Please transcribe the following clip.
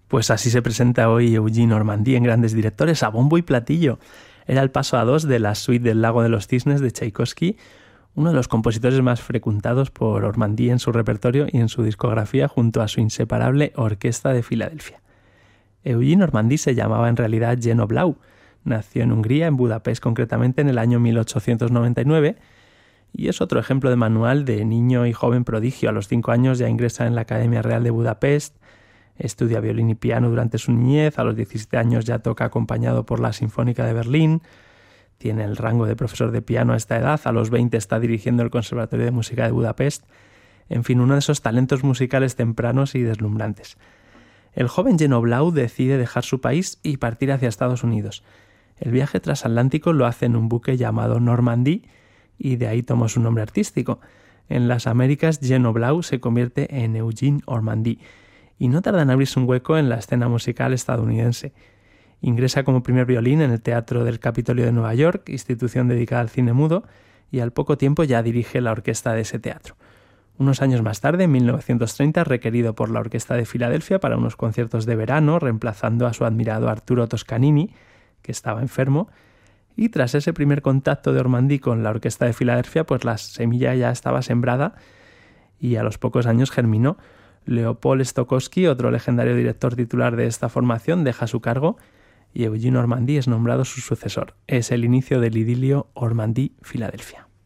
Pues así se presenta hoy Eugene Ormandy en Grandes Directores, a bombo y platillo. Era el paso a 2 de la suite del Lago de los Cisnes de Tchaikovsky, uno de los compositores más frecuentados por Ormandy en su repertorio y en su discografía junto a su inseparable Orquesta de Filadelfia. Eugene Ormandy se llamaba en realidad Jenő Blau. Nació en Hungría, en Budapest concretamente, en el año 1899 y es otro ejemplo de manual de niño y joven prodigio. A los 5 años ya ingresa en la Academia Real de Budapest. Estudia violín y piano durante su niñez, a los 17 años ya toca acompañado por la Sinfónica de Berlín, tiene el rango de profesor de piano a esta edad, a los 20 está dirigiendo el Conservatorio de Música de Budapest, en fin, uno de esos talentos musicales tempranos y deslumbrantes. El joven Jenő Blau decide dejar su país y partir hacia Estados Unidos. El viaje transatlántico lo hace en un buque llamado Normandy y de ahí tomó su nombre artístico. En las Américas, Jenő Blau se convierte en Eugene Ormandy, y no tarda en abrirse un hueco en la escena musical estadounidense. Ingresa como primer violín en el Teatro del Capitolio de Nueva York, institución dedicada al cine mudo, y al poco tiempo ya dirige la orquesta de ese teatro. Unos años más tarde, en 1930, requerido por la Orquesta de Filadelfia para unos conciertos de verano, reemplazando a su admirado Arturo Toscanini, que estaba enfermo, y tras ese primer contacto de Ormandy con la Orquesta de Filadelfia, pues la semilla ya estaba sembrada y a los pocos años germinó. Leopold Stokowski, otro legendario director titular de esta formación, deja su cargo y Eugene Ormandy es nombrado su sucesor. Es el inicio del idilio Ormandy-Filadelfia.